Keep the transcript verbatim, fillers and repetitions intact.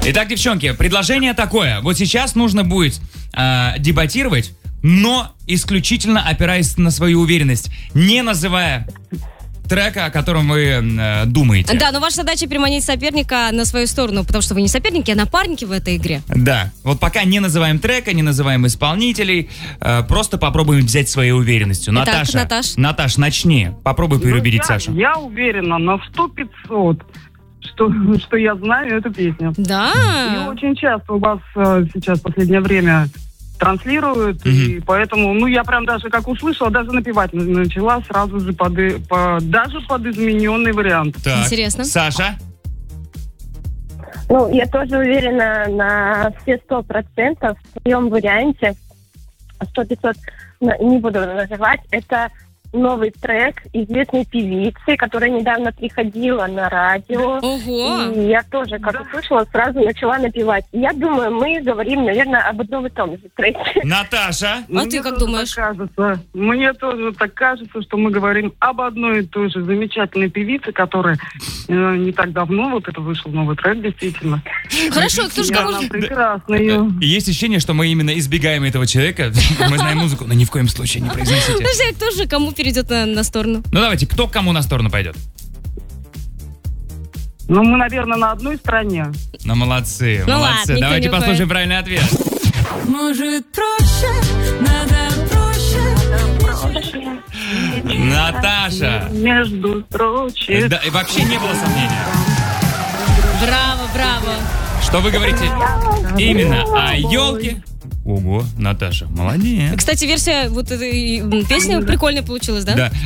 Итак, девчонки, предложение такое. Вот сейчас нужно будет э, дебатировать, но исключительно опираясь на свою уверенность, не называя трека, о котором вы э, думаете. Да, но ваша задача переманить соперника на свою сторону, потому что вы не соперники, а напарники в этой игре. Да, вот пока не называем трека, не называем исполнителей, э, просто попробуем взять своей уверенностью. Итак, Наташа, Наташ. Наташ, начни. Попробуй переубедить Ну, я, Сашу. Я уверена на сто пятьсот, что, что я знаю эту песню. И Да. очень часто у вас э, сейчас в последнее время транслируют, Мгм. и поэтому, ну, я прям даже как услышала, даже напевать на- начала сразу же под, и- по- даже под измененный вариант. Так, Интересно. Саша? Ну, я тоже уверена на все сто процентов в своем варианте. Сто пятьсот не буду называть. Это новый трек известной певицы, которая недавно приходила на радио. Ого. И я тоже, как услышала, сразу начала напевать. Я думаю, мы говорим, наверное, об одном и том же треке. Наташа? А ты как тоже думаешь? так кажется. Мне тоже так кажется, что мы говорим об одной и той же замечательной певице, которая э, не так давно, вот это вышел новый трек, действительно. Хорошо, кто же И кому... она прекрасная. Есть ощущение, что мы именно избегаем этого человека. Мы знаем музыку, но ни в коем случае не произносите. Подожди, а кто же кому перейдет на, на сторону? Ну давайте, кто к кому на сторону пойдет? Ну, мы, наверное, на одной стороне. Ну, молодцы, Ну молодцы. ладно, никто Давайте не уходит. послушаем правильный ответ. Может, проще, надо проще. Наташа. Между строчек. Да, и вообще не было сомнения. Браво, браво. Что вы говорите? Именно о елке. Ого, Наташа, молодец. Кстати, версия вот этой м, песни прикольная получилась, да? Да.